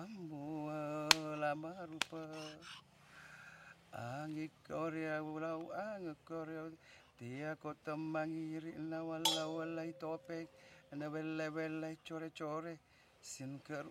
Ambu lama rupa angik korea ulau ang korea dia kota mangiri na wala walai topek na bella bella core core sin ker